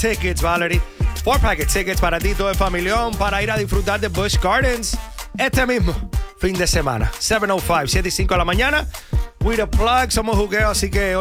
tickets, Valerie. 4-pack tickets para ti, todo el familión, para ir a disfrutar de Busch Gardens este mismo fin de semana. 7:05, 7 y 5 de la mañana. We the plug, somos jugueo, así que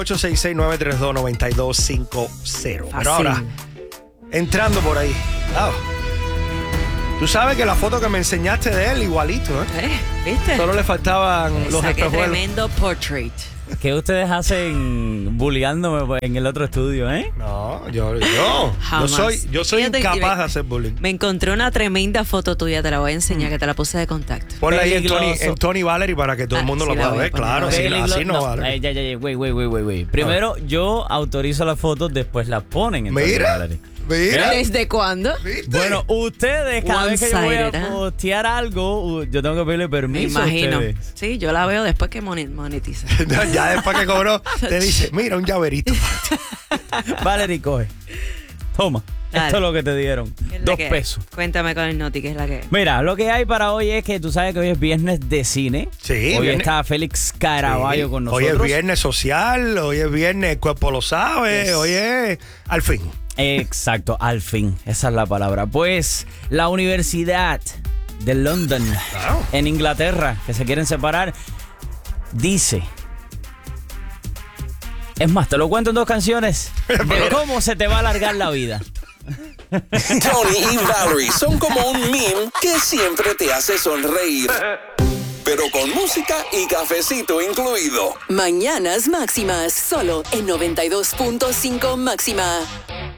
866-932-9250. Pero ahora, entrando por ahí. Oh. Tú sabes que la foto que me enseñaste de él, igualito, ¿eh? ¿Viste? Solo le faltaban los espejuelos. Tremendo portrait. ¿Qué ustedes hacen bulleándome en el otro estudio, eh? No, Jamás. yo soy Fíjate, incapaz de hacer bullying. Me encontré una tremenda foto tuya, te la voy a enseñar, que te la puse de contacto. Ponla ahí Peligroso. en Tony Valerie para que todo el mundo sí, lo la pueda voy a ver. poner. Claro, así no vale. Ya, wait. Primero, yo autorizo las fotos, después las ponen en Tony Valerie. Mira. ¿Desde cuándo? ¿Viste? Bueno, ustedes, cada vez que yo voy a One-sided, ¿eh? postear algo, yo tengo que pedirle Me permiso a imagino. ustedes. Sí, yo la veo después que monetiza. Ya después que cobró, te dice, mira, un llaverito. Valerie, coge. Toma. Dale. Esto es lo que te dieron. ¿Qué es la que hay? 2 pesos. Cuéntame con el noti, ¿qué es la que? Mira, lo que hay para hoy es que tú sabes que hoy es viernes de cine. Sí, Hoy viernes. está Félix Caraballo Sí. con Hoy nosotros. es viernes social, hoy es viernes, el cuerpo lo sabe, Yes. hoy es al fin. Exacto, al fin. Esa es la palabra. Pues la Universidad de London, Claro. en Inglaterra, que se quieren separar, dice... Es más, te lo cuento en 2 canciones de cómo se te va a alargar la vida. Tony y Valerie son como un meme que siempre te hace sonreír. Pero con música y cafecito incluido. Mañanas Máximas, solo en 92.5 Máxima.